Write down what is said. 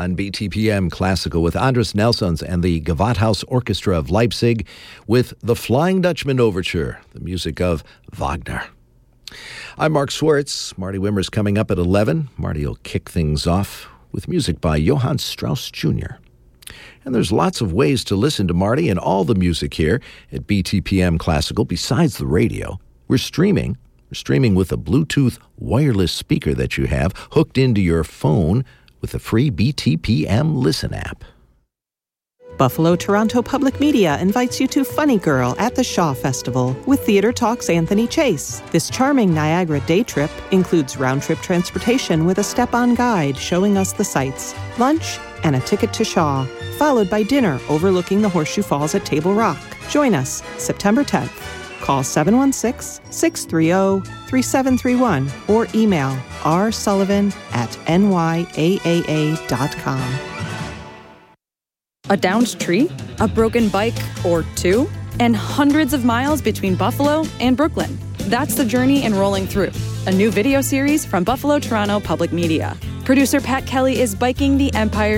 on BTPM Classical with Andres Nelsons and the Gewandhaus Orchestra of Leipzig with the Flying Dutchman Overture, the music of Wagner. I'm Mark Schwartz. Marty Wimmer's coming up at 11. Marty will kick things off with music by Johann Strauss Jr. And there's lots of ways to listen to Marty and all the music here at BTPM Classical besides the radio. We're streaming with a Bluetooth wireless speaker that you have hooked into your phone with a free BTPM Listen app. Buffalo Toronto Public Media invites you to Funny Girl at the Shaw Festival with Theatre Talk's Anthony Chase. This charming Niagara day trip includes round-trip transportation with a step-on guide showing us the sights, lunch, and a ticket to Shaw, followed by dinner overlooking the Horseshoe Falls at Table Rock. Join us September 10th. Call 716-630-3731 or email rsullivan@nyaaa.com. A downed tree, a broken bike or two, and hundreds of miles between Buffalo and Brooklyn. That's the journey in Rolling Through, a new video series from Buffalo Toronto Public Media. Producer Pat Kelly is biking the Empire